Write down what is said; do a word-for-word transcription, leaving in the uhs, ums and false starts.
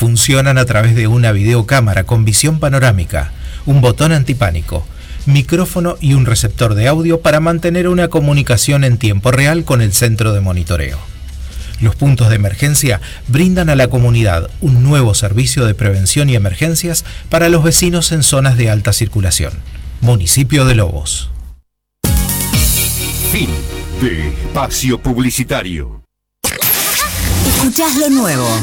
Funcionan a través de una videocámara con visión panorámica, un botón antipánico, micrófono y un receptor de audio para mantener una comunicación en tiempo real con el centro de monitoreo. Los puntos de emergencia brindan a la comunidad un nuevo servicio de prevención y emergencias para los vecinos en zonas de alta circulación. Municipio de Lobos. Fin de espacio publicitario. Escuchás lo nuevo